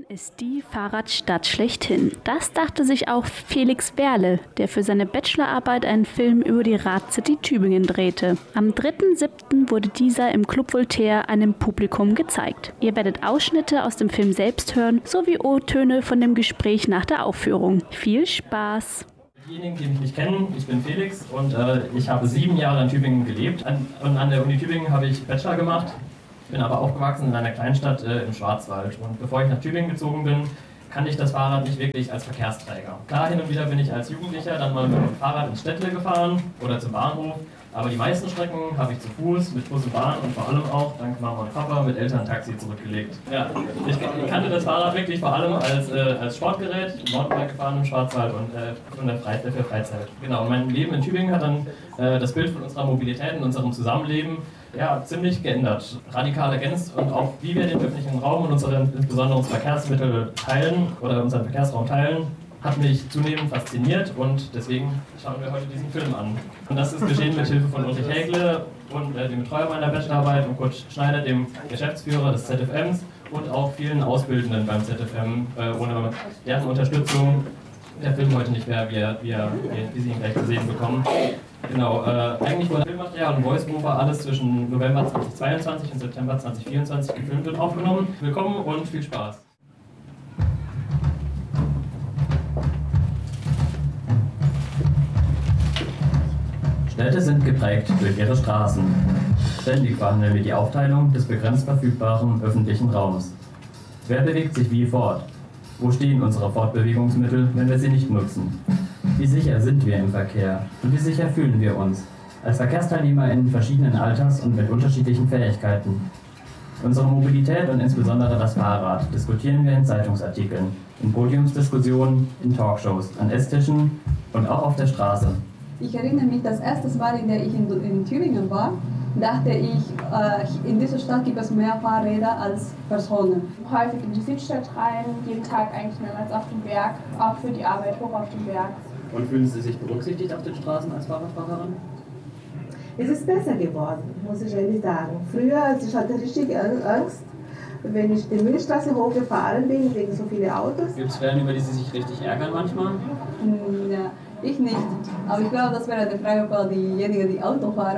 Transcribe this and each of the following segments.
ist die Fahrradstadt schlechthin. Das dachte sich auch Felix Werle, der für seine Bachelorarbeit einen Film über die Radcity Tübingen drehte. Am 3.7. wurde dieser im Club Voltaire einem Publikum gezeigt. Ihr werdet Ausschnitte aus dem Film selbst hören, sowie O-Töne von dem Gespräch nach der Aufführung. Viel Spaß! Diejenigen, die mich nicht kennen, ich bin Felix und ich habe 7 Jahre in Tübingen gelebt. An der Uni Tübingen habe ich Bachelor gemacht. Ich bin aber aufgewachsen in einer Kleinstadt im Schwarzwald und bevor ich nach Tübingen gezogen bin, kannte ich das Fahrrad nicht wirklich als Verkehrsträger. Klar, hin und wieder bin ich als Jugendlicher dann mal mit dem Fahrrad ins Städtle gefahren oder zum Bahnhof, aber die meisten Strecken habe ich zu Fuß, mit Bus und Bahn und vor allem auch dank Mama und Papa mit Elterntaxi zurückgelegt. Ja, ich kannte das Fahrrad wirklich vor allem als Sportgerät, Mountainbike gefahren im Schwarzwald und für Freizeit. Genau, mein Leben in Tübingen hat dann das Bild von unserer Mobilität und unserem Zusammenleben ziemlich geändert, radikal ergänzt und auch wie wir den öffentlichen Raum und insbesondere unsere Verkehrsmittel teilen oder unseren Verkehrsraum teilen, hat mich zunehmend fasziniert und deswegen schauen wir heute diesen Film an. Und das ist geschehen mit Hilfe von Ulrich Hägle und dem Betreuer meiner Bachelorarbeit und Kurt Schneider, dem Geschäftsführer des ZFMs und auch vielen Auszubildenden beim ZFM. Ohne deren Unterstützung der Film heute nicht wäre, wie Sie ihn gleich zu sehen bekommen. Genau, eigentlich wurde Filmmaterial und Voice-Over alles zwischen November 2022 und September 2024 gefilmt und aufgenommen. Willkommen und viel Spaß! Städte sind geprägt durch ihre Straßen. Ständig verhandeln wir die Aufteilung des begrenzt verfügbaren öffentlichen Raums. Wer bewegt sich wie fort? Wo stehen unsere Fortbewegungsmittel, wenn wir sie nicht nutzen? Wie sicher sind wir im Verkehr und wie sicher fühlen wir uns? Als Verkehrsteilnehmer in verschiedenen Alters und mit unterschiedlichen Fähigkeiten. Unsere Mobilität und insbesondere das Fahrrad diskutieren wir in Zeitungsartikeln, in Podiumsdiskussionen, in Talkshows, an Esstischen und auch auf der Straße. Ich erinnere mich, das erste Mal, in der ich in Tübingen war, dachte ich, in dieser Stadt gibt es mehr Fahrräder als Personen. Häufig in die Südstadt rein, jeden Tag eigentlich mehrmals auf dem Berg, auch für die Arbeit hoch auf dem Berg. Und fühlen Sie sich berücksichtigt auf den Straßen als Fahrradfahrerin? Es ist besser geworden, muss ich ehrlich sagen. Früher, ich hatte richtig Angst, wenn ich die Milchstraße hochgefahren bin, wegen so vielen Autos. Gibt es Fälle, über die Sie sich richtig ärgern manchmal? Ja, ich nicht. Aber ich glaube, das wäre eine Frage für diejenigen, die Auto fahren.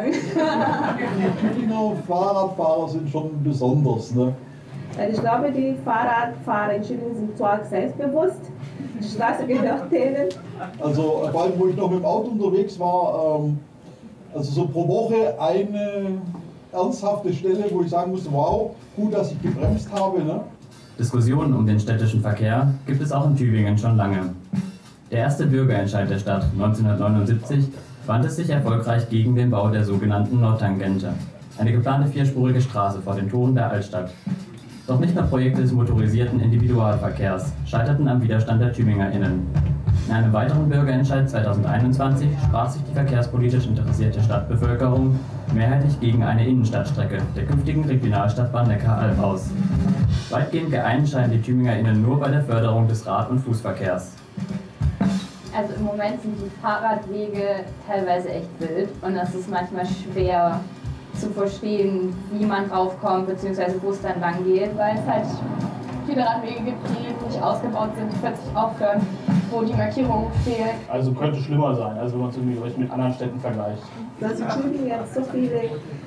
Genau, Fahrradfahrer sind schon besonders, ne? Ich glaube, die Fahrradfahrer in Tübingen sind zu arg selbstbewusst. Die Straße gehört denen. Also, vor allem, wo ich noch mit dem Auto unterwegs war, also so pro Woche eine ernsthafte Stelle, wo ich sagen musste, wow, gut, dass ich gebremst habe, ne? Diskussionen um den städtischen Verkehr gibt es auch in Tübingen schon lange. Der erste Bürgerentscheid der Stadt 1979 wandte sich erfolgreich gegen den Bau der sogenannten Nordtangente, eine geplante 4-spurige Straße vor den Toren der Altstadt. Doch nicht nur Projekte des motorisierten Individualverkehrs scheiterten am Widerstand der TübingerInnen. In einem weiteren Bürgerentscheid 2021 sprach sich die verkehrspolitisch interessierte Stadtbevölkerung mehrheitlich gegen eine Innenstadtstrecke der künftigen Regionalstadtbahn Neckar-Alb aus. Weitgehend geeint scheinen die TübingerInnen nur bei der Förderung des Rad- und Fußverkehrs. Also im Moment sind die Fahrradwege teilweise echt wild und es ist manchmal schwer zu verstehen, wie man draufkommt bzw. wo es dann lang geht, weil es halt viele Radwege gibt, die nicht ausgebaut sind, die plötzlich aufhören, wo die Markierung fehlt. Also könnte schlimmer sein, also wenn man es mit anderen Städten vergleicht. Dass in Tübingen jetzt so viele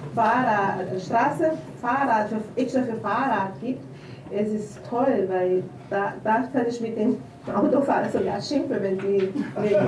extra für Fahrrad gibt, es ist toll, weil da kann ich mit den Autofahrern sogar schimpfen, wenn sie reden.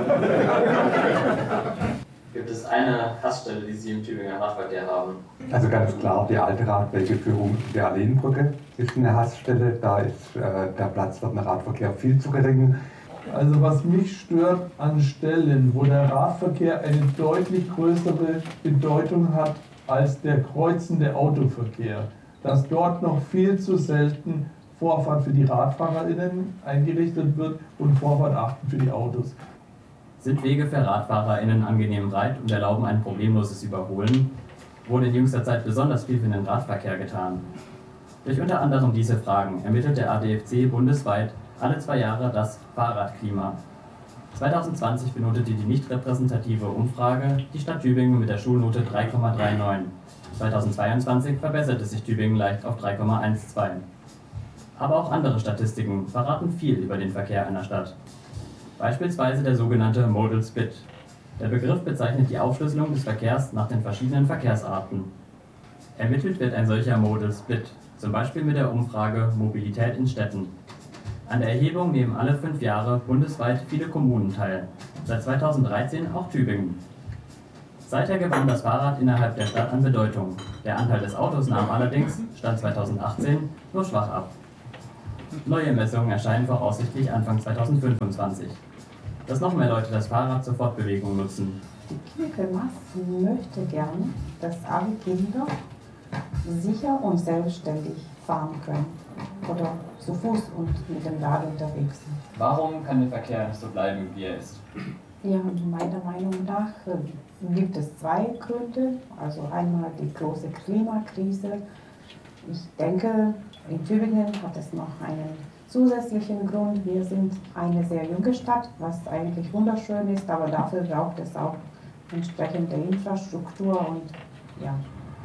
Gibt es eine Passstelle, die Sie im Tübinger Radverkehr haben? Also ganz klar, die alte Radwegeführung der Alleenbrücke ist eine Hassstelle. Da ist der Platz für den Radverkehr viel zu gering. Also was mich stört an Stellen, wo der Radverkehr eine deutlich größere Bedeutung hat als der kreuzende Autoverkehr, dass dort noch viel zu selten Vorfahrt für die RadfahrerInnen eingerichtet wird und Vorfahrtachten für die Autos. Sind Wege für RadfahrerInnen angenehm breit und erlauben ein problemloses Überholen? Wurde in jüngster Zeit besonders viel für den Radverkehr getan? Durch unter anderem diese Fragen ermittelt der ADFC bundesweit alle 2 Jahre das Fahrradklima. 2020 benotete die nicht repräsentative Umfrage die Stadt Tübingen mit der Schulnote 3,39. 2022 verbesserte sich Tübingen leicht auf 3,12. Aber auch andere Statistiken verraten viel über den Verkehr einer Stadt. Beispielsweise der sogenannte Modal Split. Der Begriff bezeichnet die Aufschlüsselung des Verkehrs nach den verschiedenen Verkehrsarten. Ermittelt wird ein solcher Modal Split, zum Beispiel mit der Umfrage Mobilität in Städten. An der Erhebung nehmen alle 5 Jahre bundesweit viele Kommunen teil, seit 2013 auch Tübingen. Seither gewann das Fahrrad innerhalb der Stadt an Bedeutung. Der Anteil des Autos nahm allerdings, Stand 2018, nur schwach ab. Neue Messungen erscheinen voraussichtlich Anfang 2025. Dass noch mehr Leute das Fahrrad zur Fortbewegung nutzen. Die Kirche möchte gerne, dass alle Kinder sicher und selbstständig fahren können oder zu Fuß und mit dem Rad unterwegs sind. Warum kann der Verkehr nicht so bleiben, wie er ist? Ja, meiner Meinung nach gibt es 2 Gründe. Also einmal die große Klimakrise. Ich denke, in Tübingen hat es noch einen zusätzlichen Grund. Wir sind eine sehr junge Stadt, was eigentlich wunderschön ist, aber dafür braucht es auch entsprechende Infrastruktur und ja.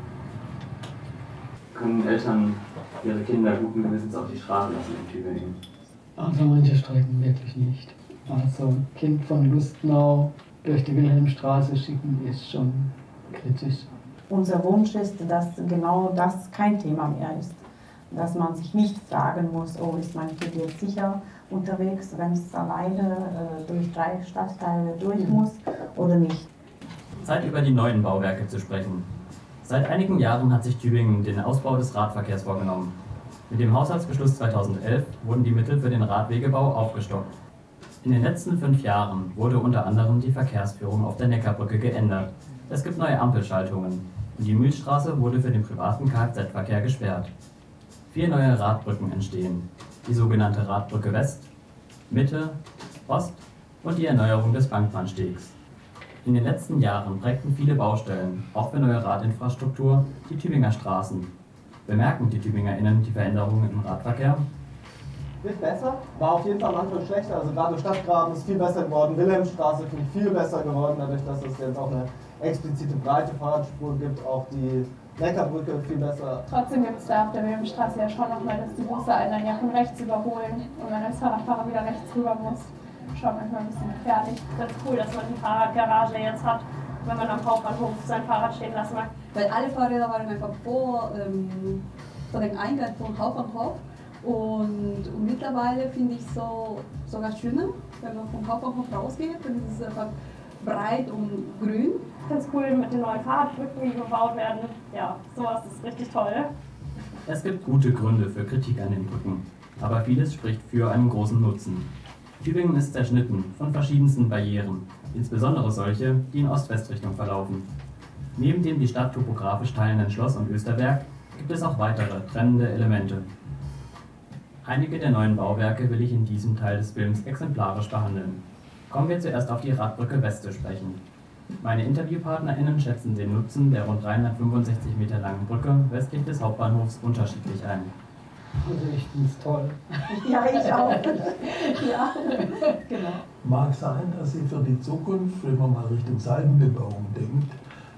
Können Eltern ihre Kinder guten Gewissens auf die Straße lassen in Tübingen? Also manche Strecken wirklich nicht. Also ein Kind von Lustenau durch die Wilhelmstraße schicken ist schon kritisch. Unser Wunsch ist, dass genau das kein Thema mehr ist. Dass man sich nicht fragen muss, oh, ist mein Kind jetzt sicher unterwegs, wenn es alleine durch 3 Stadtteile durch muss oder nicht. Zeit, über die neuen Bauwerke zu sprechen. Seit einigen Jahren hat sich Tübingen den Ausbau des Radverkehrs vorgenommen. Mit dem Haushaltsbeschluss 2011 wurden die Mittel für den Radwegebau aufgestockt. In den letzten 5 Jahren wurde unter anderem die Verkehrsführung auf der Neckarbrücke geändert. Es gibt neue Ampelschaltungen und die Mühlstraße wurde für den privaten Kfz-Verkehr gesperrt. 4 neue Radbrücken entstehen, die sogenannte Radbrücke West, Mitte, Ost und die Erneuerung des Bankbahnstegs. In den letzten Jahren prägten viele Baustellen, auch für neue Radinfrastruktur, die Tübinger Straßen. Bemerken die TübingerInnen die Veränderungen im Radverkehr? Wird besser, war auf jeden Fall am Anfang schlechter. Also gerade Stadtgraben ist viel besser geworden, Wilhelmstraße finde ich viel besser geworden, dadurch, dass es jetzt auch eine explizite breite Fahrradspur gibt, auch die Neckarbrücke viel besser. Trotzdem gibt es da auf der Wilhelmstraße ja schon nochmal, dass die Busse einen dann ja von rechts überholen und man als Fahrradfahrer wieder rechts rüber muss. Schon manchmal ein bisschen gefährlich. Ganz cool, dass man die Fahrradgarage jetzt hat, wenn man am Hauptbahnhof sein Fahrrad stehen lassen mag. Weil alle Fahrräder waren einfach vor dem Eingang vom Hauptbahnhof. Und mittlerweile finde ich es sogar schöner, wenn man vom Hauptbahnhof rausgeht, dann ist es einfach breit und grün. Ganz cool mit den neuen Fahrradbrücken, die gebaut werden. Ja, sowas ist richtig toll. Es gibt gute Gründe für Kritik an den Brücken, aber vieles spricht für einen großen Nutzen. Tübingen ist zerschnitten von verschiedensten Barrieren, insbesondere solche, die in Ost-West-Richtung verlaufen. Neben dem die Stadt topografisch teilenden Schloss und Österberg gibt es auch weitere trennende Elemente. Einige der neuen Bauwerke will ich in diesem Teil des Films exemplarisch behandeln. Kommen wir zuerst auf die Radbrücke West zu sprechen. Meine InterviewpartnerInnen schätzen den Nutzen der rund 365 Meter langen Brücke westlich des Hauptbahnhofs unterschiedlich ein. Also ich finde es toll. Ja, ich auch. Ja, genau. Mag sein, dass sie für die Zukunft, wenn man mal Richtung Seitenbebauung denkt,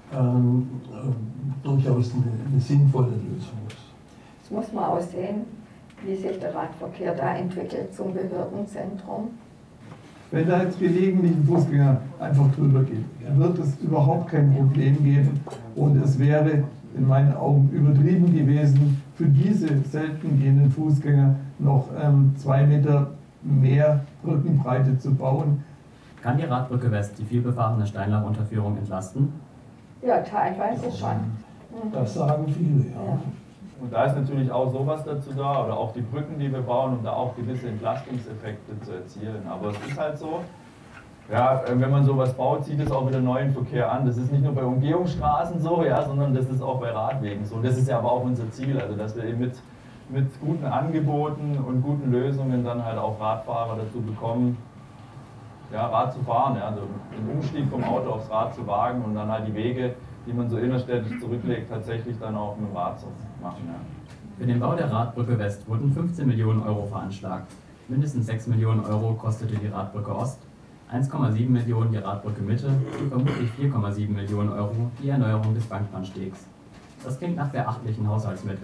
durchaus eine sinnvolle Lösung ist. Es muss man auch sehen, wie sich der Radverkehr da entwickelt zum Behördenzentrum. Wenn da jetzt gelegentlich ein Fußgänger einfach drüber geht, wird es überhaupt kein Problem geben und es wäre in meinen Augen übertrieben gewesen, für diese selten gehenden Fußgänger noch 2 Meter mehr Brückenbreite zu bauen. Kann die Radbrücke West die vielbefahrene Steinlach-Unterführung entlasten? Ja, teilweise schon. Das sagen viele, ja. Und da ist natürlich auch sowas dazu da, oder auch die Brücken, die wir bauen, um da auch gewisse Entlastungseffekte zu erzielen. Aber es ist halt so, ja, wenn man sowas baut, zieht es auch wieder neuen Verkehr an. Das ist nicht nur bei Umgehungsstraßen so, ja, sondern das ist auch bei Radwegen so. Das ist ja aber auch unser Ziel, also dass wir eben mit guten Angeboten und guten Lösungen dann halt auch Radfahrer dazu bekommen, ja, Rad zu fahren, ja, also den Umstieg vom Auto aufs Rad zu wagen und dann halt die Wege, die man so innerstädtisch zurücklegt, tatsächlich dann auch mit dem Rad zu machen. Ja. Für den Bau der Radbrücke West wurden 15 Millionen Euro veranschlagt. Mindestens 6 Millionen Euro kostete die Radbrücke Ost, 1,7 Millionen die Radbrücke Mitte und vermutlich 4,7 Millionen Euro die Erneuerung des Bankbahnstegs. Das klingt nach beachtlichen Haushaltsmitteln,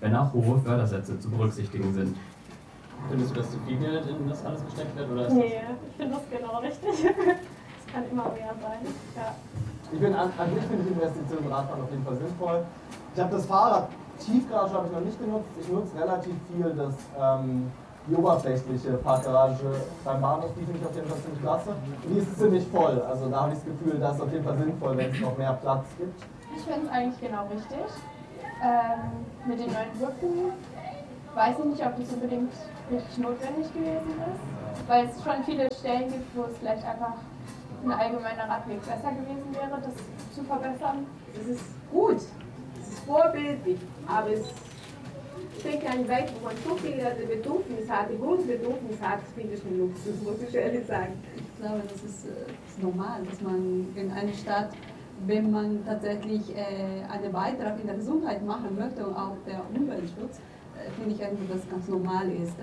wenn auch hohe Fördersätze zu berücksichtigen sind. Findest du, dass zu viel Geld in das alles gesteckt wird? Oder ist Nee, ich finde das genau richtig. Es kann immer mehr sein. Ja. Ich bin an sich finde ich Investitionen im Radfahren auf jeden Fall sinnvoll. Ich habe das Fahrrad Tiefgarage habe ich noch nicht genutzt. Ich nutze relativ viel die oberflächliche Parkgarage beim Bahnhof, die finde ich auf jeden Fall ziemlich klasse. Und die ist ziemlich voll, also da habe ich das Gefühl, das ist auf jeden Fall sinnvoll, wenn es noch mehr Platz gibt. Ich finde es eigentlich genau richtig. Mit den neuen Brücken weiß ich nicht, ob das unbedingt wirklich notwendig gewesen ist, weil es schon viele Stellen gibt, wo es vielleicht einfach ein allgemeiner Radweg besser gewesen wäre, das zu verbessern. Es ist gut, es ist vorbildlich, aber ich denke, eine Welt, wo man so viele Bedürfnisse hat, die große Bedürfnisse hat, finde ich ein Luxus, muss ich ehrlich sagen. Ich glaube, das ist normal, dass man in einer Stadt, wenn man tatsächlich einen Beitrag in der Gesundheit machen möchte und auch der Umweltschutz, finde ich eigentlich, dass das ganz normal ist,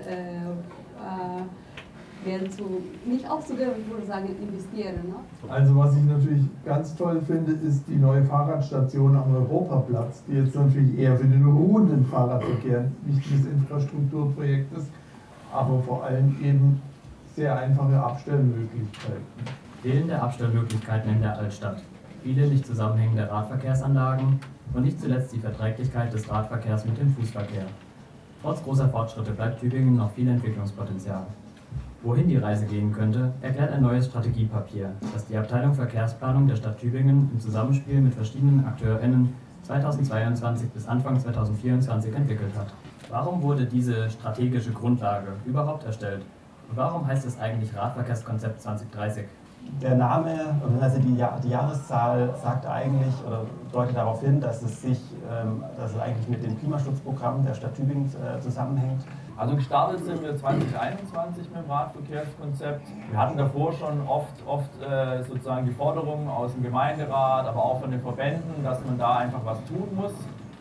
Geld nicht auszugeben, ich würde sagen, investieren. Ne? Also was ich natürlich ganz toll finde, ist die neue Fahrradstation am Europaplatz, die jetzt natürlich eher für den ruhenden Fahrradverkehr ein wichtiges Infrastrukturprojekt ist, aber vor allem eben sehr einfache Abstellmöglichkeiten. Fehlende Abstellmöglichkeiten in der Altstadt, viele nicht zusammenhängende Radverkehrsanlagen und nicht zuletzt die Verträglichkeit des Radverkehrs mit dem Fußverkehr. Trotz großer Fortschritte bleibt Tübingen noch viel Entwicklungspotenzial. Wohin die Reise gehen könnte, erklärt ein neues Strategiepapier, das die Abteilung Verkehrsplanung der Stadt Tübingen im Zusammenspiel mit verschiedenen AkteurInnen 2022 bis Anfang 2024 entwickelt hat. Warum wurde diese strategische Grundlage überhaupt erstellt? Und warum heißt es eigentlich Radverkehrskonzept 2030? Der Name, also die Jahreszahl sagt eigentlich oder deutet darauf hin, dass es eigentlich mit dem Klimaschutzprogramm der Stadt Tübingen zusammenhängt. Also gestartet sind wir 2021 mit dem Radverkehrskonzept. Wir hatten davor schon oft sozusagen die Forderungen aus dem Gemeinderat, aber auch von den Verbänden, dass man da einfach was tun muss.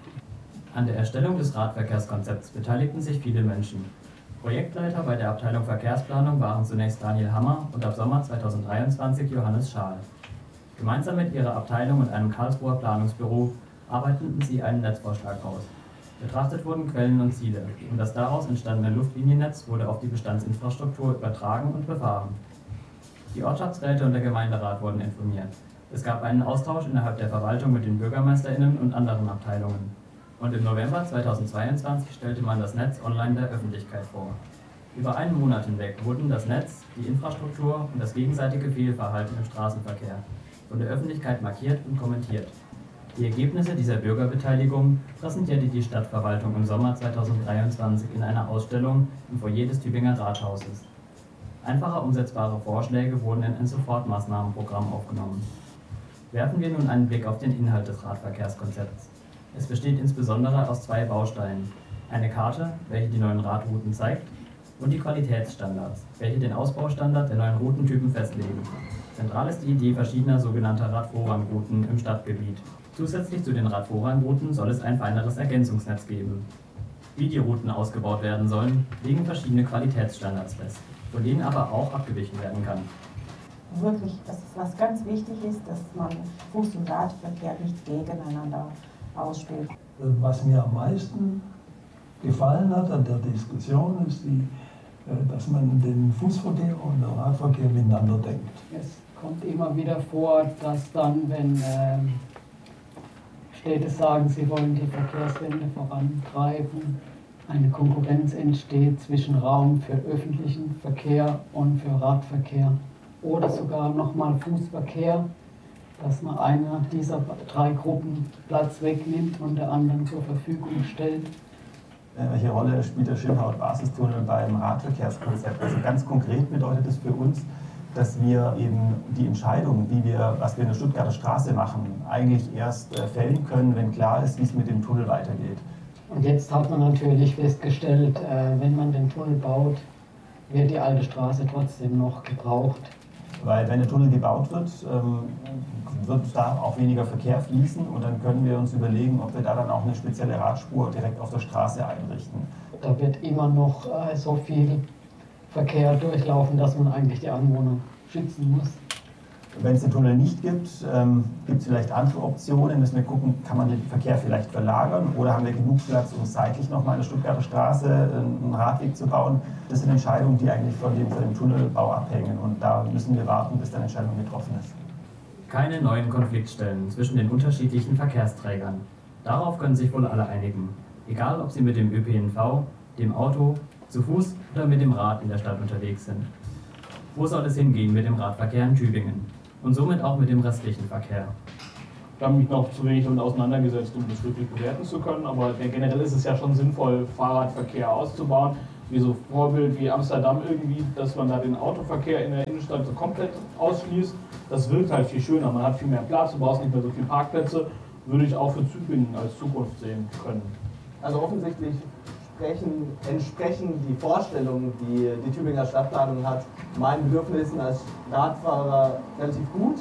An der Erstellung des Radverkehrskonzepts beteiligten sich viele Menschen. Projektleiter bei der Abteilung Verkehrsplanung waren zunächst Daniel Hammer und ab Sommer 2023 Johannes Schaal. Gemeinsam mit ihrer Abteilung und einem Karlsruher Planungsbüro arbeiteten sie einen Netzvorschlag aus. Betrachtet wurden Quellen und Ziele und das daraus entstandene Luftliniennetz wurde auf die Bestandsinfrastruktur übertragen und befahren. Die Ortschaftsräte und der Gemeinderat wurden informiert. Es gab einen Austausch innerhalb der Verwaltung mit den BürgermeisterInnen und anderen Abteilungen. Und im November 2022 stellte man das Netz online der Öffentlichkeit vor. Über einen Monat hinweg wurden das Netz, die Infrastruktur und das gegenseitige Fehlverhalten im Straßenverkehr von der Öffentlichkeit markiert und kommentiert. Die Ergebnisse dieser Bürgerbeteiligung präsentierte die Stadtverwaltung im Sommer 2023 in einer Ausstellung im Foyer des Tübinger Rathauses. Einfache umsetzbare Vorschläge wurden in ein Sofortmaßnahmenprogramm aufgenommen. Werfen wir nun einen Blick auf den Inhalt des Radverkehrskonzepts. Es besteht insbesondere aus zwei Bausteinen. Eine Karte, welche die neuen Radrouten zeigt, und die Qualitätsstandards, welche den Ausbaustandard der neuen Routentypen festlegen. Zentral ist die Idee verschiedener sogenannter Radvorrangrouten im Stadtgebiet. Zusätzlich zu den Radvorrangrouten soll es ein feineres Ergänzungsnetz geben. Wie die Routen ausgebaut werden sollen, legen verschiedene Qualitätsstandards fest, von denen aber auch abgewichen werden kann. Wirklich, das ist was ganz wichtig ist, dass man Fuß- und Radverkehr nicht gegeneinander ausspielt. Was mir am meisten gefallen hat an der Diskussion ist, dass man den Fußverkehr und den Radverkehr miteinander denkt. Es kommt immer wieder vor, dass dann, wenn Städte sagen, sie wollen die Verkehrswende vorantreiben, eine Konkurrenz entsteht zwischen Raum für öffentlichen Verkehr und für Radverkehr oder sogar nochmal Fußverkehr, dass man einer dieser drei Gruppen Platz wegnimmt und der anderen zur Verfügung stellt. Welche Rolle spielt der Schönhaut-Basistunnel beim Radverkehrskonzept? Also ganz konkret bedeutet es für uns, dass wir eben die Entscheidung, was wir in der Stuttgarter Straße machen, eigentlich erst fällen können, wenn klar ist, wie es mit dem Tunnel weitergeht. Und jetzt hat man natürlich festgestellt, wenn man den Tunnel baut, wird die alte Straße trotzdem noch gebraucht. Weil wenn der Tunnel gebaut wird, wird da auch weniger Verkehr fließen und dann können wir uns überlegen, ob wir da dann auch eine spezielle Radspur direkt auf der Straße einrichten. Da wird immer noch so viel Verkehr durchlaufen, dass man eigentlich die Anwohner schützen muss. Wenn es den Tunnel nicht gibt, gibt es vielleicht andere Optionen. Müssen wir gucken, kann man den Verkehr vielleicht verlagern oder haben wir genug Platz, um seitlich nochmal in der Stuttgarter Straße einen Radweg zu bauen. Das sind Entscheidungen, die eigentlich von dem Tunnelbau abhängen und da müssen wir warten, bis dann Entscheidung getroffen ist. Keine neuen Konfliktstellen zwischen den unterschiedlichen Verkehrsträgern. Darauf können sich wohl alle einigen. Egal, ob sie mit dem ÖPNV, dem Auto, zu Fuß oder mit dem Rad in der Stadt unterwegs sind. Wo soll es hingehen mit dem Radverkehr in Tübingen? Und somit auch mit dem restlichen Verkehr? Ich habe mich noch zu wenig damit auseinandergesetzt, um das wirklich bewerten zu können, aber generell ist es ja schon sinnvoll, Fahrradverkehr auszubauen. Wie so Vorbild wie Amsterdam irgendwie, dass man da den Autoverkehr in der Innenstadt so komplett ausschließt. Das wirkt halt viel schöner, man hat viel mehr Platz, du brauchst nicht mehr so viele Parkplätze. Würde ich auch für Tübingen als Zukunft sehen können. Also offensichtlich entsprechen die Vorstellungen, die die Tübinger Stadtplanung hat, meinen Bedürfnissen als Radfahrer relativ gut.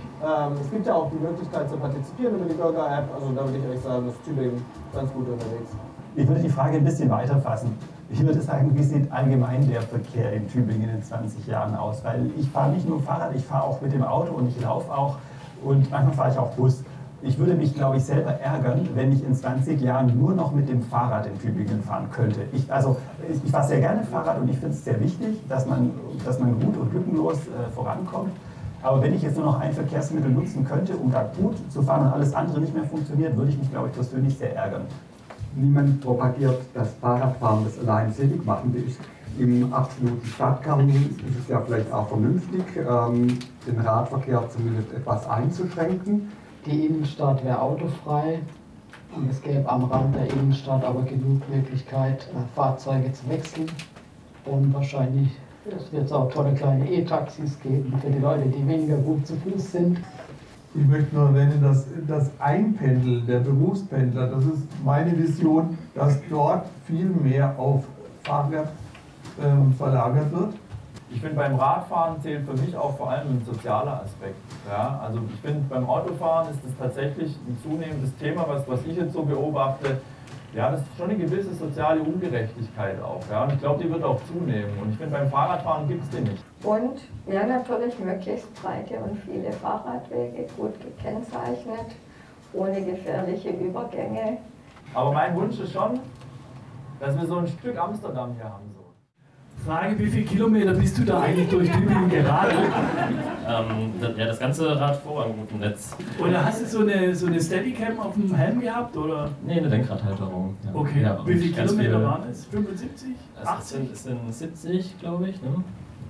Es gibt ja auch die Möglichkeit zu partizipieren über die Bürger-App, also da würde ich euch sagen, ist Tübingen ganz gut unterwegs. Ich würde die Frage ein bisschen weiter fassen. Ich würde sagen, wie sieht allgemein der Verkehr in Tübingen in 20 Jahren aus? Weil ich fahre nicht nur Fahrrad, ich fahre auch mit dem Auto und ich laufe auch und manchmal fahre ich auch Bus. Ich würde mich, glaube ich, selber ärgern, wenn ich in 20 Jahren nur noch mit dem Fahrrad in Tübingen fahren könnte. Ich fahre sehr gerne Fahrrad und ich finde es sehr wichtig, dass man gut und lückenlos vorankommt. Aber wenn ich jetzt nur noch ein Verkehrsmittel nutzen könnte, um da gut zu fahren und alles andere nicht mehr funktioniert, würde ich mich, glaube ich, persönlich sehr ärgern. Niemand propagiert, dass Fahrradfahren das allein selig machende ist. Im absoluten Stadtkern ist es ja vielleicht auch vernünftig, den Radverkehr zumindest etwas einzuschränken. Die Innenstadt wäre autofrei und es gäbe am Rand der Innenstadt aber genug Möglichkeit, Fahrzeuge zu wechseln. Und wahrscheinlich wird es auch tolle kleine E-Taxis geben für die Leute, die weniger gut zu Fuß sind. Ich möchte nur erwähnen, dass das Einpendeln der Berufspendler, das ist meine Vision, dass dort viel mehr auf Fahrrad verlagert wird. Ich finde, beim Radfahren zählt für mich auch vor allem ein sozialer Aspekt. Ja? Also ich finde, beim Autofahren ist das tatsächlich ein zunehmendes Thema, was ich jetzt so beobachte. Ja, das ist schon eine gewisse soziale Ungerechtigkeit auch. Ja? Und ich glaube, die wird auch zunehmen. Und ich finde, beim Fahrradfahren gibt es die nicht. Und ja, natürlich möglichst breite und viele Fahrradwege, gut gekennzeichnet, ohne gefährliche Übergänge. Aber mein Wunsch ist schon, dass wir so ein Stück Amsterdam hier haben. Frage, wie viele Kilometer bist du da eigentlich durch Tübingen geradelt? Ja, das ganze Radvorrangroutennetz. Oder hast du so eine Steadicam auf dem Helm gehabt? Oder? Nee, eine Lenkradhalterung. Ja. Okay, ja, wie viele Kilometer waren es? 75? 80? Es sind 70, glaube ich. Ne?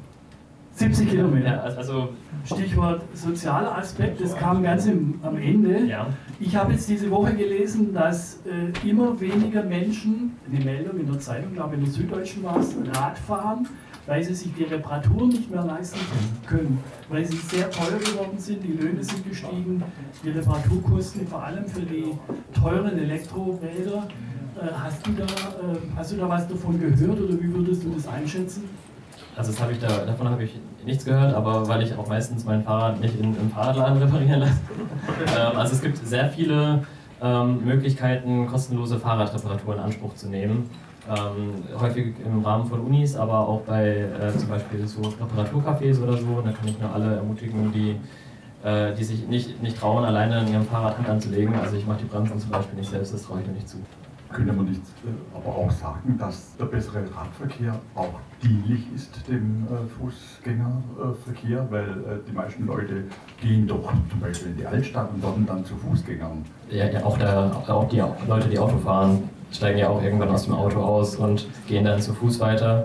70 Kilometer. Ja, also Stichwort sozialer Aspekt, das kam ganz am Ende. Ja. Ich habe jetzt diese Woche gelesen, dass immer weniger Menschen, eine Meldung in der Zeitung, glaube ich in der Süddeutschen war es, Rad fahren, weil sie sich die Reparatur nicht mehr leisten können. Weil sie sehr teuer geworden sind, die Löhne sind gestiegen, die Reparaturkosten vor allem für die teuren Elektroräder. Hast du da was davon gehört oder wie würdest du das einschätzen? Also davon habe ich nichts gehört, aber weil ich auch meistens mein Fahrrad nicht im Fahrradladen reparieren lasse. Also es gibt sehr viele Möglichkeiten, kostenlose Fahrradreparatur in Anspruch zu nehmen. Häufig im Rahmen von Unis, aber auch bei zum Beispiel so Reparaturcafés oder so. Da kann ich nur alle ermutigen, die sich nicht trauen, alleine in ihrem Fahrrad Hand anzulegen. Also ich mache die Bremsen zum Beispiel nicht selbst, das traue ich mir nicht zu. Könnte man nicht aber auch sagen, dass der bessere Radverkehr auch dienlich ist dem Fußgängerverkehr, weil die meisten Leute gehen doch zum Beispiel in die Altstadt und werden dann zu Fußgängern. Ja, auch die Leute, die Auto fahren, steigen ja auch irgendwann aus dem Auto aus und gehen dann zu Fuß weiter.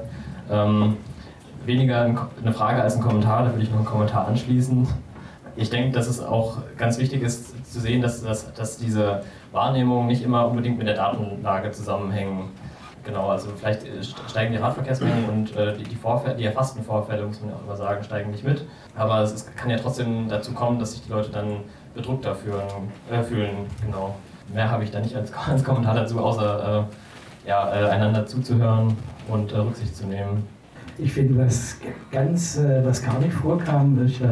Weniger eine Frage als ein Kommentar, da würde ich noch einen Kommentar anschließen. Ich denke, dass es auch ganz wichtig ist zu sehen, dass diese Wahrnehmungen nicht immer unbedingt mit der Datenlage zusammenhängen. Genau, also vielleicht steigen die Radverkehrsmengen und die erfassten Vorfälle, muss man ja auch immer sagen, steigen nicht mit. Aber es kann ja trotzdem dazu kommen, dass sich die Leute dann bedrückter fühlen. Genau. Mehr habe ich da nicht als Kommentar dazu, außer einander zuzuhören und Rücksicht zu nehmen. Ich finde, was gar nicht vorkam, ist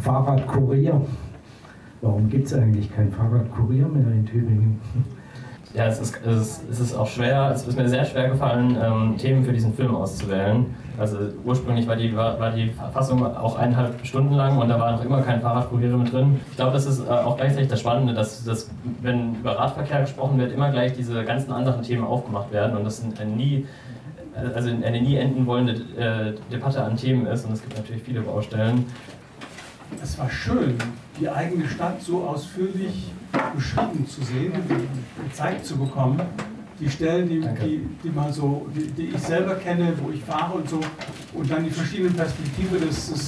Fahrradkurier. Warum gibt es eigentlich kein Fahrradkurier mehr in Tübingen? Ja, es ist auch schwer, es ist mir sehr schwer gefallen, Themen für diesen Film auszuwählen. Also ursprünglich war die Fassung auch 1,5 Stunden lang und da war noch immer kein Fahrradkurier mit drin. Ich glaube, das ist auch gleichzeitig das Spannende, dass wenn über Radverkehr gesprochen wird, immer gleich diese ganzen anderen Themen aufgemacht werden und das eine nie enden wollende Debatte an Themen ist und es gibt natürlich viele Baustellen. Es war schön, die eigene Stadt so ausführlich beschrieben zu sehen, gezeigt zu bekommen. Die Stellen, die ich selber kenne, wo ich fahre und so, und dann die verschiedenen Perspektiven,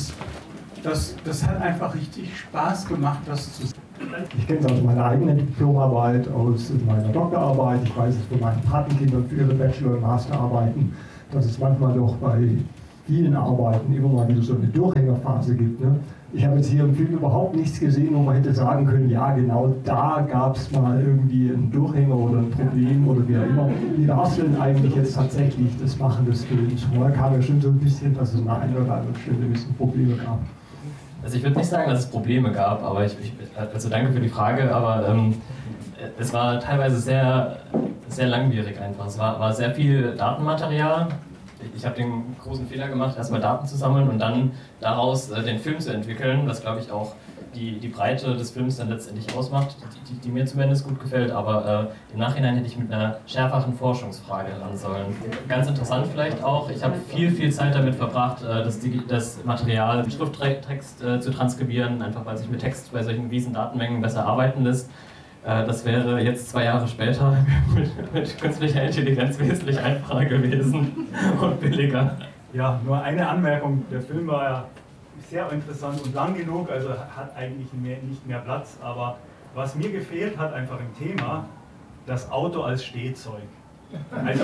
das hat einfach richtig Spaß gemacht, das zu sehen. Ich kenne es aus meiner eigenen Diplomarbeit, aus meiner Doktorarbeit, ich weiß es von meinen Patenkindern für ihre Bachelor- und Masterarbeiten, dass es manchmal doch bei vielen Arbeiten immer mal wieder so eine Durchhängerphase gibt. Ne? Ich habe jetzt hier im Film überhaupt nichts gesehen, wo man hätte sagen können, ja genau da gab es mal irgendwie einen Durchhänger oder ein Problem oder wie auch immer. Wie war es denn eigentlich jetzt tatsächlich das Machen des Films? Vorher kam ja schon so ein bisschen, dass es an einer oder anderen Stelle ein bisschen Probleme gab. Also ich würde nicht sagen, dass es Probleme gab, aber also danke für die Frage, aber es war teilweise sehr, sehr langwierig einfach. Es war sehr viel Datenmaterial. Ich habe den großen Fehler gemacht, erstmal Daten zu sammeln und dann daraus den Film zu entwickeln, was glaube ich auch die Breite des Films dann letztendlich ausmacht, die mir zumindest gut gefällt, aber im Nachhinein hätte ich mit einer schärferen Forschungsfrage ran sollen. Ganz interessant vielleicht auch, ich habe viel Zeit damit verbracht, das Material in Schrifttext zu transkribieren, einfach weil sich mit Text bei solchen riesen Datenmengen besser arbeiten lässt. Das wäre jetzt 2 Jahre später mit künstlicher Intelligenz wesentlich einfacher gewesen und billiger. Ja, nur eine Anmerkung. Der Film war ja sehr interessant und lang genug, also hat eigentlich nicht mehr Platz. Aber was mir gefehlt hat einfach im Thema, das Auto als Stehzeug. Also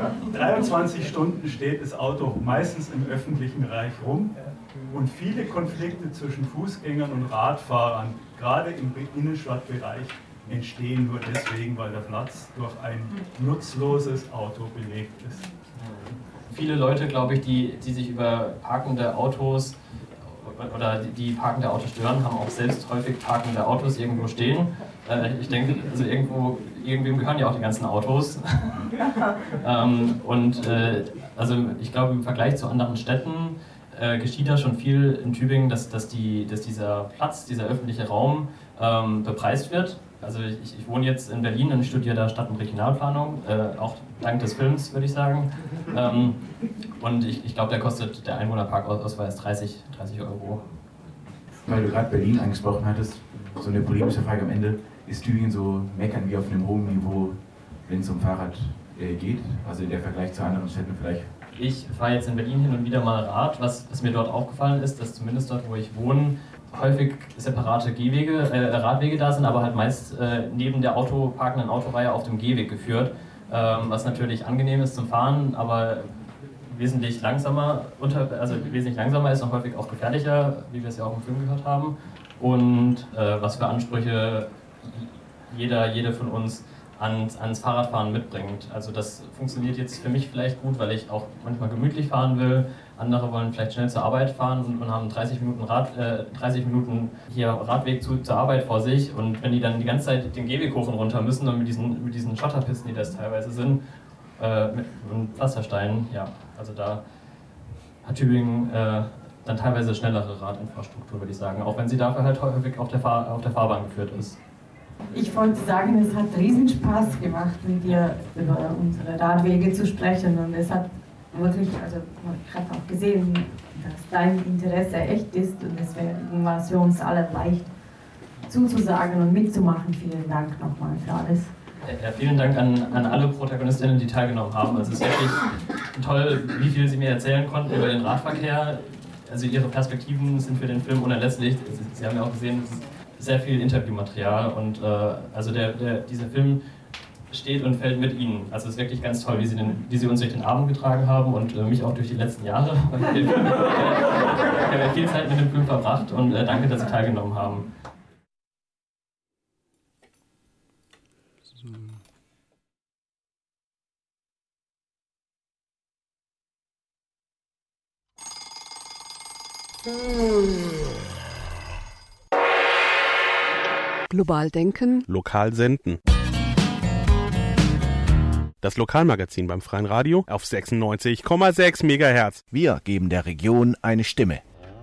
23 Stunden steht das Auto meistens im öffentlichen Bereich rum und viele Konflikte zwischen Fußgängern und Radfahrern, gerade im Innenstadtbereich, entstehen nur deswegen, weil der Platz durch ein nutzloses Auto belegt ist. Viele Leute, glaube ich, die sich über parkende Autos oder die parkende Autos stören, haben auch selbst häufig parkende Autos irgendwo stehen. Ich denke, also irgendwem gehören ja auch die ganzen Autos. Also ich glaube, im Vergleich zu anderen Städten geschieht da schon viel in Tübingen, dass dieser Platz, dieser öffentliche Raum bepreist wird. Also ich wohne jetzt in Berlin und studiere da Stadt- und Regionalplanung, auch dank des Films, würde ich sagen. Und ich glaube, da kostet der Einwohnerparkausweis 30 €. Weil du gerade Berlin angesprochen hattest, so eine polemische Frage am Ende, ist Tübingen so meckern wie auf einem hohen Niveau, wenn es um Fahrrad geht? Also der Vergleich zu anderen Städten vielleicht? Ich fahre jetzt in Berlin hin und wieder mal Rad. Was mir dort aufgefallen ist, dass zumindest dort, wo ich wohne, häufig separate Radwege da sind, aber halt meist neben der parkenden Autoreihe auf dem Gehweg geführt, was natürlich angenehm ist zum Fahren, aber wesentlich langsamer ist und häufig auch gefährlicher, wie wir es ja auch im Film gehört haben, und was für Ansprüche jede von uns ans Fahrradfahren mitbringt. Also das funktioniert jetzt für mich vielleicht gut, weil ich auch manchmal gemütlich fahren will. Andere wollen vielleicht schnell zur Arbeit fahren und haben 30 Minuten hier Radweg zur Arbeit vor sich. Und wenn die dann die ganze Zeit den Gehweg hoch und runter müssen und mit diesen Schotterpisten, die das teilweise sind, mit Pflastersteinen, ja, also da hat Tübingen dann teilweise schnellere Radinfrastruktur, würde ich sagen, auch wenn sie dafür halt häufig auf der Fahrbahn geführt ist. Ich wollte sagen, es hat riesen Spaß gemacht, mit dir über unsere Radwege zu sprechen, und es hat wirklich, also ich habe auch gesehen, dass dein Interesse echt ist, und es war für uns alle leicht zuzusagen und mitzumachen. Vielen Dank nochmal für alles. Ja, vielen Dank an alle Protagonistinnen, die teilgenommen haben. Also es ist wirklich toll, wie viel sie mir erzählen konnten über den Radverkehr. Also ihre Perspektiven sind für den Film unerlässlich. Sie haben ja auch gesehen, sehr viel Interviewmaterial, und also dieser Film steht und fällt mit ihnen. Also es ist wirklich ganz toll, wie sie uns durch den Abend getragen haben und mich auch durch die letzten Jahre. Ich habe ja viel Zeit mit dem Film verbracht, und danke, dass Sie teilgenommen haben. Global denken. Lokal senden. Das Lokalmagazin beim Freien Radio auf 96,6 MHz. Wir geben der Region eine Stimme.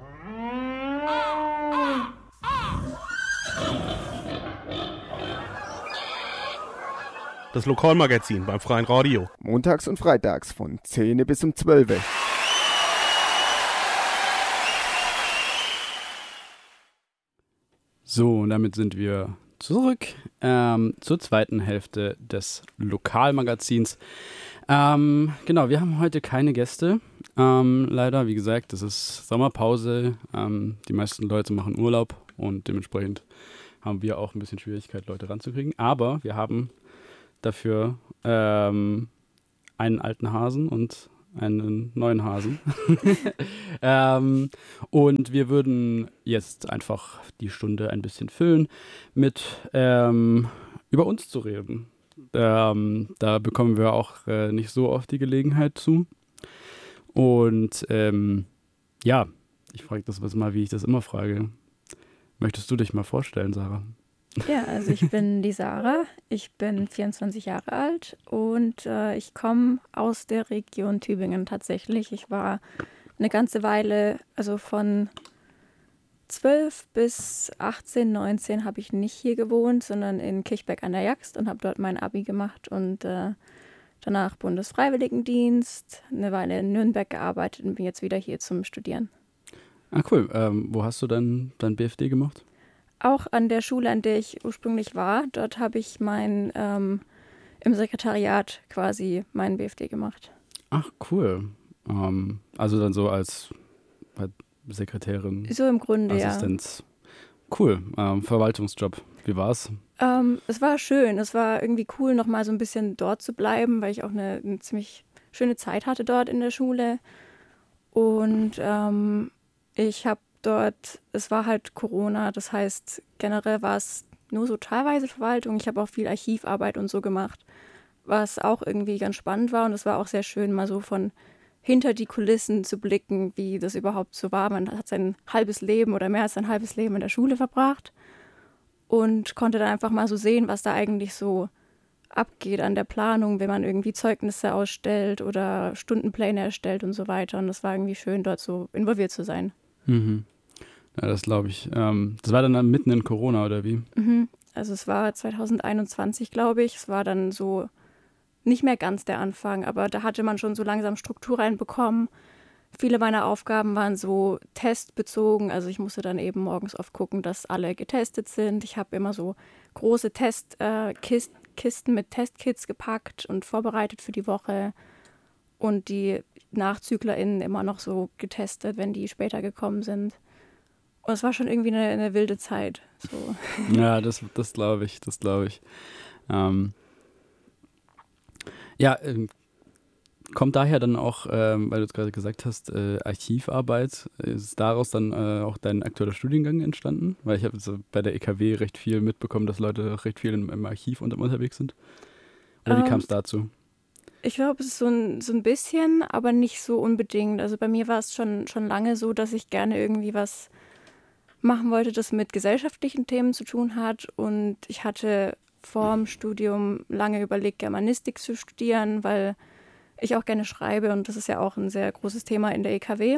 Das Lokalmagazin beim Freien Radio. Montags und freitags von 10 bis um 12. So, und damit sind wir zurück zur zweiten Hälfte des Lokalmagazins. Genau, wir haben heute keine Gäste. Leider, wie gesagt, es ist Sommerpause. Die meisten Leute machen Urlaub und dementsprechend haben wir auch ein bisschen Schwierigkeit, Leute ranzukriegen. Aber wir haben dafür einen alten Hasen und einen neuen Hasen. Und wir würden jetzt einfach die Stunde ein bisschen füllen mit über uns zu reden. Da bekommen wir auch nicht so oft die Gelegenheit zu. Und ja, ich frage das mal, wie ich das immer frage. Möchtest du dich mal vorstellen, Sarah? Ja, also ich bin die Sarah, ich bin 24 Jahre alt und ich komme aus der Region Tübingen tatsächlich. Ich war eine ganze Weile, also von 12 bis 18, 19 habe ich nicht hier gewohnt, sondern in Kirchberg an der Jagst und habe dort mein Abi gemacht und danach Bundesfreiwilligendienst, eine Weile in Nürnberg gearbeitet und bin jetzt wieder hier zum Studieren. Ah, cool. Wo hast du dein BFD gemacht? Auch an der Schule, an der ich ursprünglich war. Dort habe ich im Sekretariat quasi meinen BFD gemacht. Ach, cool. Also dann so als Sekretärin. So im Grunde, Assistenz. Ja. Cool. Verwaltungsjob. Wie war's? Es war schön. Es war irgendwie cool, nochmal so ein bisschen dort zu bleiben, weil ich auch eine ziemlich schöne Zeit hatte dort in der Schule. Und ich habe dort, es war halt Corona, das heißt, generell war es nur so teilweise Verwaltung. Ich habe auch viel Archivarbeit und so gemacht, was auch irgendwie ganz spannend war. Und es war auch sehr schön, mal so von hinter die Kulissen zu blicken, wie das überhaupt so war. Man hat sein halbes Leben oder mehr als sein halbes Leben in der Schule verbracht und konnte dann einfach mal so sehen, was da eigentlich so abgeht an der Planung, wenn man irgendwie Zeugnisse ausstellt oder Stundenpläne erstellt und so weiter. Und das war irgendwie schön, dort so involviert zu sein. Mhm. Ja, das glaube ich. Das war dann mitten in Corona, oder wie? Mhm. Also es war 2021, glaube ich. Es war dann so nicht mehr ganz der Anfang, aber da hatte man schon so langsam Struktur reinbekommen. Viele meiner Aufgaben waren so testbezogen. Also ich musste dann eben morgens oft gucken, dass alle getestet sind. Ich habe immer so große Kisten mit Testkits gepackt und vorbereitet für die Woche. Und die NachzüglerInnen immer noch so getestet, wenn die später gekommen sind. Und es war schon irgendwie eine wilde Zeit. So. Ja, das glaube ich, Ja, kommt daher dann auch, weil du es gerade gesagt hast, Archivarbeit, ist daraus dann auch dein aktueller Studiengang entstanden? Weil ich habe so bei der EKW recht viel mitbekommen, dass Leute recht viel im Archiv unterwegs sind. Oder wie kam es dazu? Ich glaube, es ist so ein bisschen, aber nicht so unbedingt. Also bei mir war es schon lange so, dass ich gerne irgendwie was machen wollte, das mit gesellschaftlichen Themen zu tun hat. Und ich hatte vor dem Studium lange überlegt, Germanistik zu studieren, weil ich auch gerne schreibe und das ist ja auch ein sehr großes Thema in der EKW.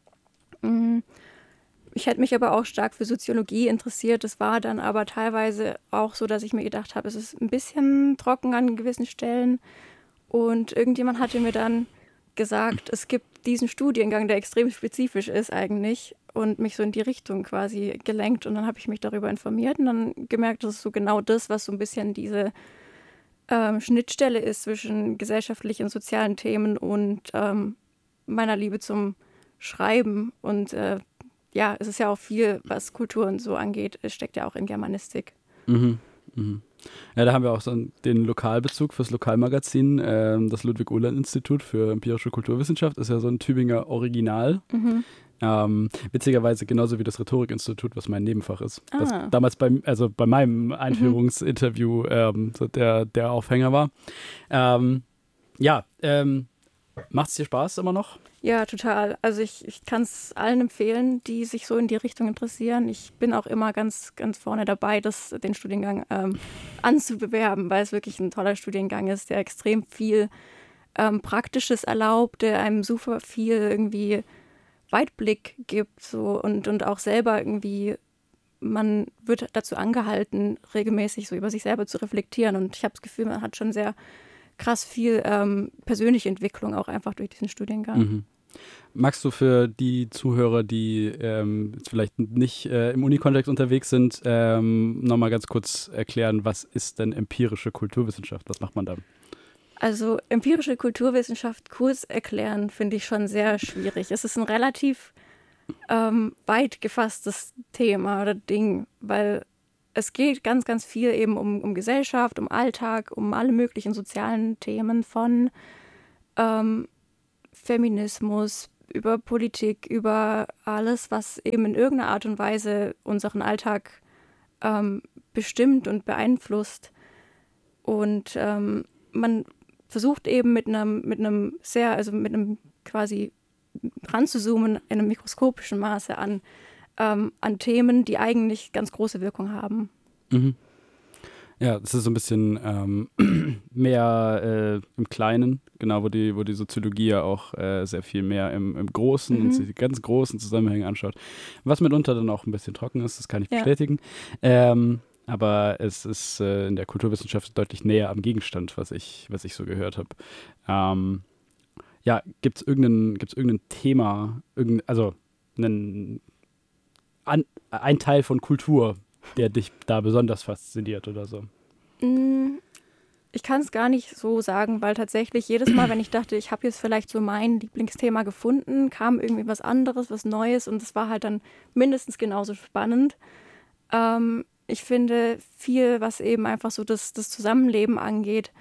Ich hätte mich aber auch stark für Soziologie interessiert. Das war dann aber teilweise auch so, dass ich mir gedacht habe, es ist ein bisschen trocken an gewissen Stellen. Und irgendjemand hatte mir dann gesagt, es gibt diesen Studiengang, der extrem spezifisch ist eigentlich und mich so in die Richtung quasi gelenkt. Und dann habe ich mich darüber informiert und dann gemerkt, das ist so genau das, was so ein bisschen diese Schnittstelle ist zwischen gesellschaftlichen und sozialen Themen und meiner Liebe zum Schreiben. Und ja, es ist ja auch viel, was Kultur und so angeht. Es steckt ja auch in Germanistik. Mhm. Mhm. Ja, da haben wir auch so den Lokalbezug fürs Lokalmagazin. Das Ludwig-Uhland-Institut für empirische Kulturwissenschaft ist ja so ein Tübinger Original. Mhm. Witzigerweise genauso wie das Rhetorikinstitut, was mein Nebenfach ist. Das damals bei meinem Einführungsinterview so der Aufhänger war. Macht es dir Spaß immer noch? Ja, total. Also ich kann es allen empfehlen, die sich so in die Richtung interessieren. Ich bin auch immer ganz, ganz vorne dabei, den Studiengang anzubewerben, weil es wirklich ein toller Studiengang ist, der extrem viel Praktisches erlaubt, der einem super viel irgendwie Weitblick gibt so, und auch selber irgendwie, man wird dazu angehalten, regelmäßig so über sich selber zu reflektieren. Und ich habe das Gefühl, man hat schon sehr krass viel persönliche Entwicklung auch einfach durch diesen Studiengang. Mhm. Magst du für die Zuhörer, die jetzt vielleicht nicht im Unikontext unterwegs sind, nochmal ganz kurz erklären, was ist denn empirische Kulturwissenschaft? Was macht man da? Also empirische Kulturwissenschaft kurz erklären, finde ich schon sehr schwierig. Es ist ein relativ weit gefasstes Thema oder Ding, weil es geht ganz, ganz viel eben um Gesellschaft, um Alltag, um alle möglichen sozialen Themen von Feminismus, über Politik, über alles, was eben in irgendeiner Art und Weise unseren Alltag bestimmt und beeinflusst. Und man versucht eben mit einem quasi ranzuzoomen in einem mikroskopischen Maße an Themen, die eigentlich ganz große Wirkung haben. Mhm. Ja, das ist so ein bisschen mehr im Kleinen, genau, wo die Soziologie ja auch sehr viel mehr im Großen und sich die ganz großen Zusammenhänge anschaut. Was mitunter dann auch ein bisschen trocken ist, das kann ich bestätigen. Aber es ist in der Kulturwissenschaft deutlich näher am Gegenstand, was ich so gehört habe. Ja, gibt's irgendein Thema, ein Teil von Kultur, der dich da besonders fasziniert oder so? Ich kann es gar nicht so sagen, weil tatsächlich jedes Mal, wenn ich dachte, ich habe jetzt vielleicht so mein Lieblingsthema gefunden, kam irgendwie was anderes, was Neues und es war halt dann mindestens genauso spannend. Ich finde viel, was eben einfach so das Zusammenleben angeht,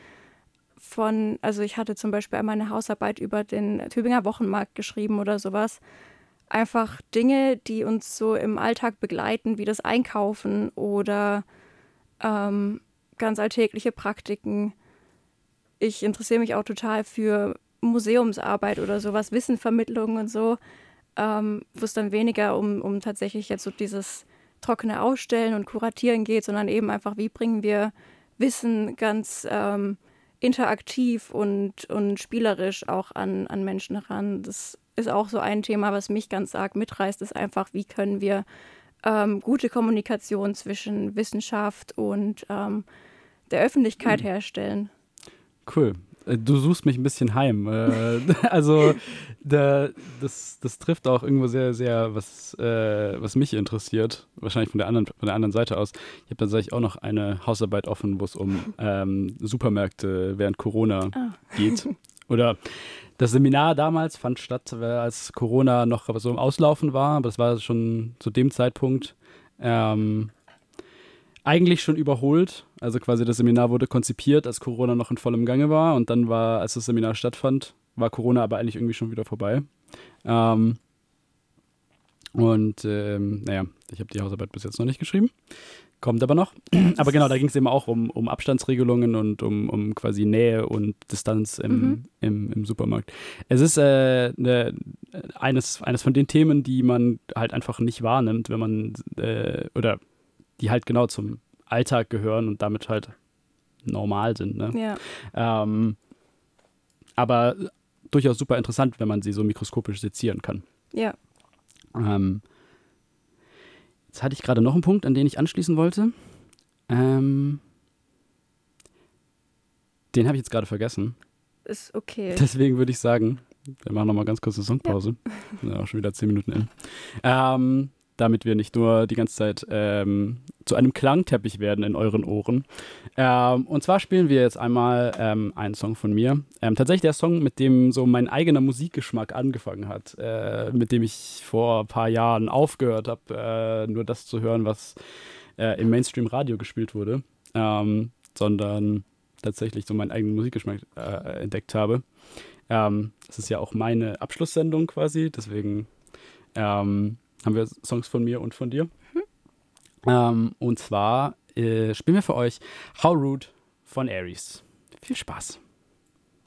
also ich hatte zum Beispiel einmal eine Hausarbeit über den Tübinger Wochenmarkt geschrieben oder sowas. Einfach Dinge, die uns so im Alltag begleiten, wie das Einkaufen oder ganz alltägliche Praktiken. Ich interessiere mich auch total für Museumsarbeit oder sowas, Wissenvermittlung und so, wo es dann weniger um tatsächlich jetzt so dieses trockene Ausstellen und Kuratieren geht, sondern eben einfach, wie bringen wir Wissen ganz interaktiv und spielerisch auch an Menschen heran. Das ist auch so ein Thema, was mich ganz arg mitreißt, ist einfach, wie können wir gute Kommunikation zwischen Wissenschaft und der Öffentlichkeit herstellen. Cool. Du suchst mich ein bisschen heim. Also das trifft auch irgendwo sehr, sehr, was mich interessiert. Wahrscheinlich von der anderen Seite aus. Ich habe tatsächlich auch noch eine Hausarbeit offen, wo es um Supermärkte während Corona geht. Oder das Seminar damals fand statt, als Corona noch so im Auslaufen war, aber das war schon zu dem Zeitpunkt eigentlich schon überholt. Also quasi das Seminar wurde konzipiert, als Corona noch in vollem Gange war und dann als das Seminar stattfand, war Corona aber eigentlich irgendwie schon wieder vorbei. Naja, ich habe die Hausarbeit bis jetzt noch nicht geschrieben. Kommt aber noch. Aber genau, da ging es eben auch um Abstandsregelungen und um quasi Nähe und Distanz im Supermarkt. Es ist eines von den Themen, die man halt einfach nicht wahrnimmt, wenn man oder die halt genau zum Alltag gehören und damit halt normal sind. Ne? Ja. Aber durchaus super interessant, wenn man sie so mikroskopisch sezieren kann. Ja. Jetzt hatte ich gerade noch einen Punkt, an den ich anschließen wollte. Den habe ich jetzt gerade vergessen. Ist okay. Deswegen würde ich sagen, wir machen nochmal ganz kurz eine Songpause. Ja. Auch schon wieder 10 Minuten in. Damit wir nicht nur die ganze Zeit zu einem Klangteppich werden in euren Ohren. Und zwar spielen wir jetzt einmal einen Song von mir. Tatsächlich der Song, mit dem so mein eigener Musikgeschmack angefangen hat, mit dem ich vor ein paar Jahren aufgehört habe, nur das zu hören, was im Mainstream-Radio gespielt wurde, sondern tatsächlich so meinen eigenen Musikgeschmack entdeckt habe. Das ist ja auch meine Abschlusssendung quasi, deswegen haben wir Songs von mir und von dir. Und zwar spielen wir für euch How Rude von Aries. Viel Spaß.